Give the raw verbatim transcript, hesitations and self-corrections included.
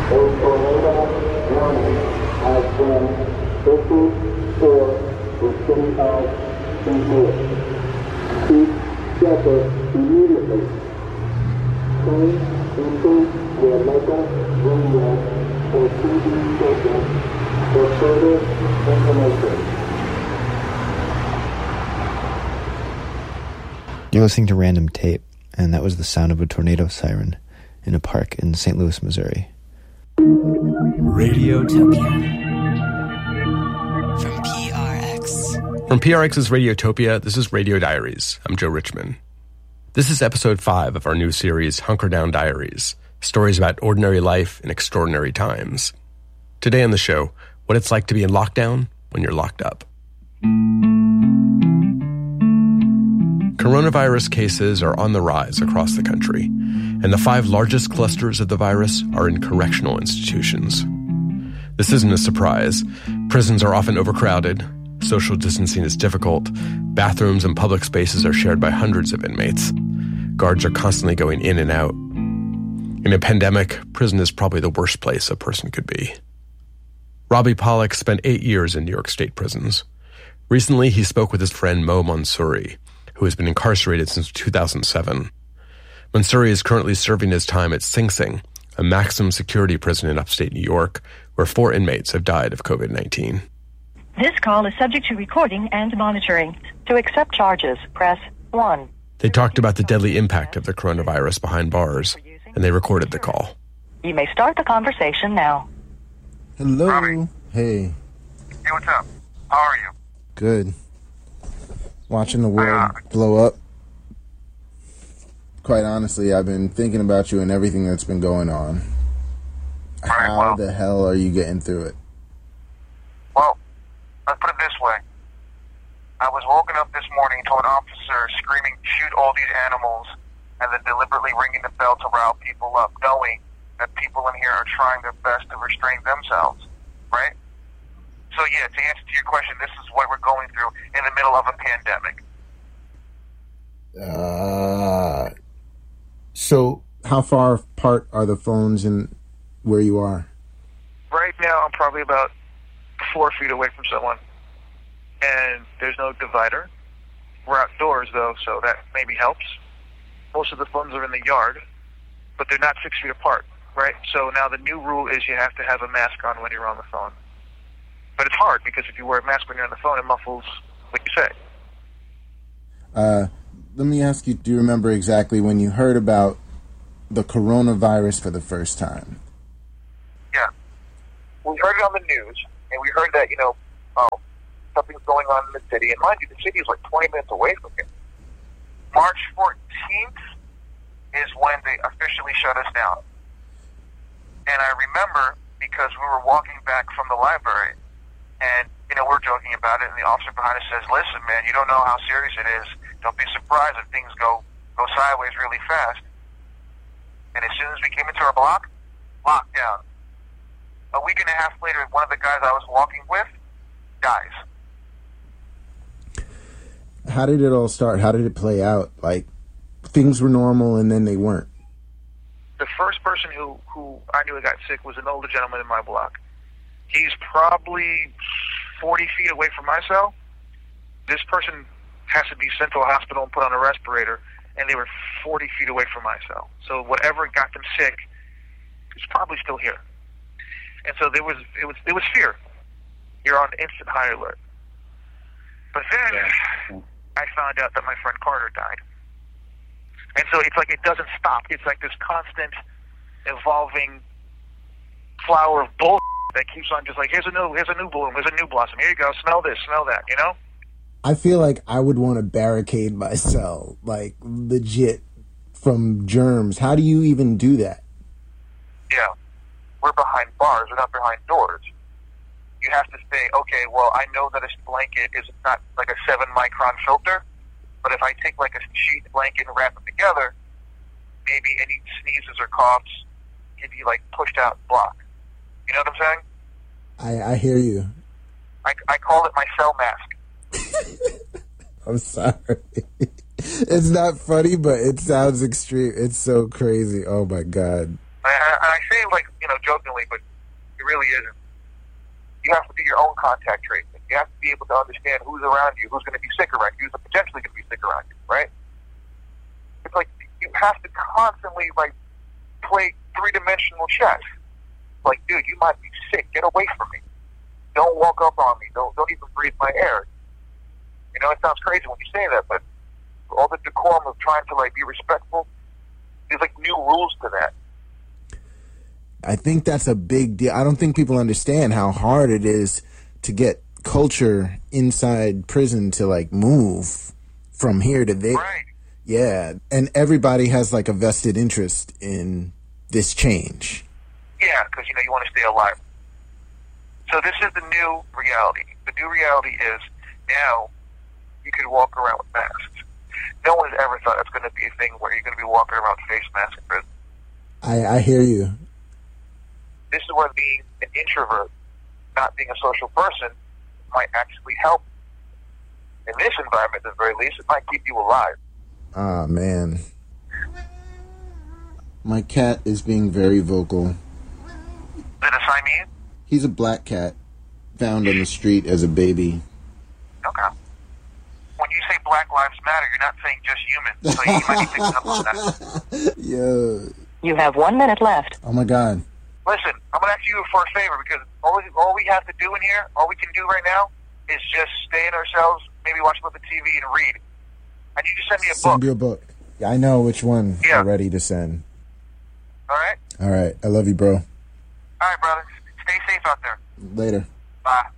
A tornado warning has been issued for the city of Saint Louis. Keep shelter immediately. Turn into your local radio or T V station for further information. You're listening to Random Tape, and that was the sound of a tornado siren in a park in Saint Louis, Missouri. Radiotopia. From P R X. From P R X's Radiotopia, this is Radio Diaries. I'm Joe Richman. This is episode five of our new series, Hunker Down Diaries, stories about ordinary life in extraordinary times. Today on the show, what it's like to be in lockdown when you're locked up. Coronavirus cases are on the rise across the country, and the five largest clusters of the virus are in correctional institutions. This isn't a surprise. Prisons are often overcrowded, social distancing is difficult, bathrooms and public spaces are shared by hundreds of inmates. Guards are constantly going in and out. In a pandemic, prison is probably the worst place a person could be. Robbie Pollack spent eight years in New York State prisons. Recently, he spoke with his friend Mo Mansouri, who has been incarcerated since two thousand seven. Mansouri is currently serving his time at Sing Sing, a maximum security prison in upstate New York, where four inmates have died of covid nineteen. This call is subject to recording and monitoring. To accept charges, press one. They talked about the deadly impact of the coronavirus behind bars, and they recorded the call. You may start the conversation now. Hello. Robbie. Hey. Hey, what's up? How are you? Good. Watching the world Uh, blow up. Quite honestly, I've been thinking about you and everything that's been going on. All right, How well, the hell are you getting through it? Well, let's put it this way. I was woken up this morning to an officer screaming, shoot all these animals, and then deliberately ringing the bell to rile people up, knowing that people in here are trying their best to restrain themselves, right? So yeah, to answer to your question, this is what we're going through in the middle of a pandemic. Uh, so, how far apart are the phones in where you are? Right now, I'm probably about four feet away from someone, and there's no divider. We're outdoors, though, so that maybe helps. Most of the phones are in the yard, but they're not six feet apart, right? So now the new rule is you have to have a mask on when you're on the phone. But it's hard, because if you wear a mask when you're on the phone, it muffles what you say. Uh, let me ask you, do you remember exactly when you heard about the coronavirus for the first time? Yeah. We heard it on the news, and we heard that, you know, oh, something's going on in the city. And mind you, the city is like twenty minutes away from here. March fourteenth is when they officially shut us down. And I remember, because we were walking back from the library, and, you know, we're joking about it, and the officer behind us says, listen, man, you don't know how serious it is. Don't be surprised if things go, go sideways really fast. And as soon as we came into our block, lockdown. A week and a half later, one of the guys I was walking with dies. How did it all start? How did it play out? Like, things were normal and then they weren't. The first person who, who I knew got sick was an older gentleman in my block. He's probably forty feet away from my cell. This person has to be sent to a hospital and put on a respirator, and they were forty feet away from my cell. So whatever got them sick is probably still here. And so there was it was it was fear. You're on instant high alert. But then yeah. I found out that my friend Carter died. And so it's like it doesn't stop. It's like this constant evolving flower of bull that keeps on just like, here's a new here's a new bloom, here's a new blossom. Here you go, smell this, smell that, you know? I feel like I would want to barricade my cell, like legit, from germs. How do you even do that? Yeah. We're behind bars, we're not behind doors. You have to say, okay, well, I know that a blanket is not like a seven micron filter, but if I take like a sheet blanket and wrap it together, maybe any sneezes or coughs can be like pushed out and blocked. You know what I'm saying? I, I hear you. I, I call it my cell mask. I'm sorry. It's not funny, but it sounds extreme. It's so crazy. Oh, my God. I, I, I say say like, you know, jokingly, but it really isn't. You have to do your own contact tracing. You have to be able to understand who's around you, who's going to be sick around you, who's potentially going to be sick around you, right? It's like you have to constantly like play three-dimensional chess. Like, dude, you might be sick. Get away from me. Don't walk up on me. Don't don't even breathe my air. You know, it sounds crazy when you say that, but all the decorum of trying to like be respectful, there's like new rules to that. I think that's a big deal. I don't think people understand how hard it is to get culture inside prison to like move from here to there. Right. Yeah, and everybody has like a vested interest in this change. Yeah, because, you know, you want to stay alive. So this is the new reality. The new reality is now you can walk around with masks. No one's ever thought it's going to be a thing where you're going to be walking around with face masks in prison. I, I hear you. This is where being an introvert, not being a social person, might actually help. In this environment, at the very least, it might keep you alive. Ah, man. My cat is being very vocal. Is it a Siamese? He's a black cat, found on the street as a baby. Okay. When you say Black Lives Matter, you're not saying just humans, so you might be picking up on that. Yo. You have one minute left. Oh, my God. Listen, I'm going to ask you for a favor, because all we, all we have to do in here, all we can do right now, is just stay in ourselves, maybe watch a little T V and read. And you just send me a Send book. you a book. Yeah, I know which one Yeah. I'm ready to send. All right? All right. I love you, bro. All right, brother. Stay safe out there. Later. Bye.